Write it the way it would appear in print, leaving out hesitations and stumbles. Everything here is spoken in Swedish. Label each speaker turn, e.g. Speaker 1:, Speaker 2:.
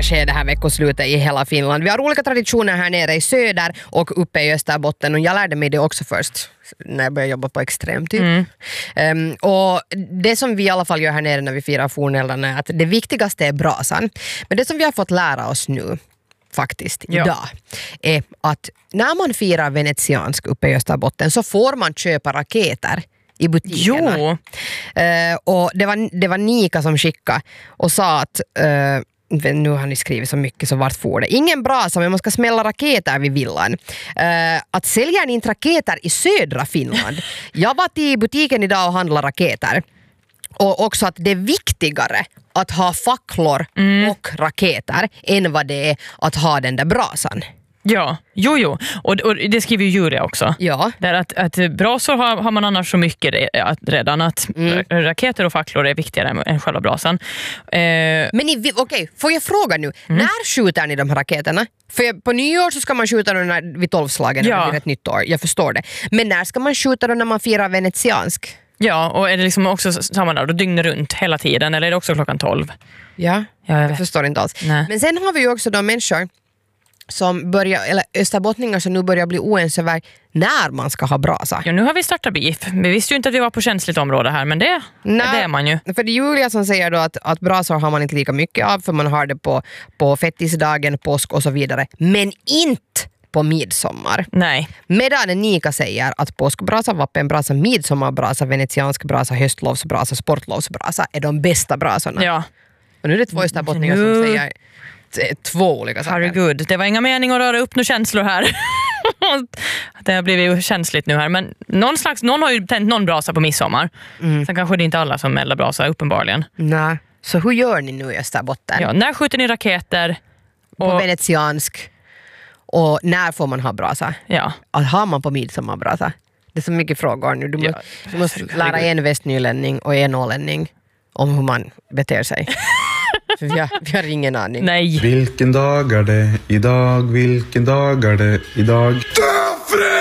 Speaker 1: ska ske det här veckoslutet i hela Finland. Vi har olika traditioner här nere i söder och uppe i Österbotten, och jag lärde mig det också först när jag började jobba på Extrem typ. Och det som vi i alla fall gör här nere när vi firar forneldarna är att det viktigaste är brasan. Men det som vi har fått lära oss nu faktiskt idag är att när man firar venetiansk uppe i Österbotten så får man köpa raketer i butikerna.
Speaker 2: Jo.
Speaker 1: Och det var Nika som skickade och sa att nu har ni skrivit så mycket så vart får det. Ingen brasa, men man ska smälla raketer vid villan. Att sälja inte raketer i södra Finland. Jag var till butiken idag och handlade raketer. Och också att det är viktigare att ha facklor och raketer än vad det är att ha den där brasan.
Speaker 2: Ja, jo. Och det skriver ju Julia också.
Speaker 1: Ja.
Speaker 2: Där att brasor har man annars så mycket redan att raketer och facklor är viktigare än själva brasan.
Speaker 1: Men okej, får jag fråga nu, när skjuter ni de här raketerna? För på nyår så ska man skjuta dem vid 12-slagen när det blir ett nytt år, jag förstår det. Men när ska man skjuta dem när man firar venetiansk?
Speaker 2: Ja, och är det liksom också samma där, då dygnet runt hela tiden, eller är det också klockan 12?
Speaker 1: Ja, jag förstår inte alls.
Speaker 2: Nej.
Speaker 1: Men sen har vi ju också de människor som börjar, eller österbottningar som nu börjar bli oense över när man ska ha brasa.
Speaker 2: Ja, nu har vi startat beef. Vi visste ju inte att vi var på känsligt område här, men det är man ju.
Speaker 1: För det är Julia som säger då att brasor har man inte lika mycket av, för man har det på fettisdagen, påsk och så vidare. Men inte på midsommar.
Speaker 2: Nej.
Speaker 1: Medan Nika säger att påskbrasa, vappenbrasa, midsommarbrasa, venetiansk brasa, höstlovsbrasa, sportlovsbrasa är de bästa brasorna.
Speaker 2: Ja.
Speaker 1: Och nu är det två österbottningar som säger två olika saker.
Speaker 2: Herregud, det var inga mening att röra upp några känslor här. Det har blivit ju känsligt nu här. Men någon har ju tänt någon brasa på midsommar. Sen kanske det inte alla som eldar brasa, uppenbarligen.
Speaker 1: Nej. Så hur gör ni nu i Österbotten?
Speaker 2: Ja, när skjuter ni raketer?
Speaker 1: På venetiansk. Och när får man ha brasa?
Speaker 2: Ja.
Speaker 1: Att har man på midsommarbrasa? Det är så mycket frågor nu. Du måste lära en västnylänning och en ålänning om hur man beter sig. För vi har ingen aning.
Speaker 2: Nej.
Speaker 3: Vilken dag är det idag? Vilken dag är det idag?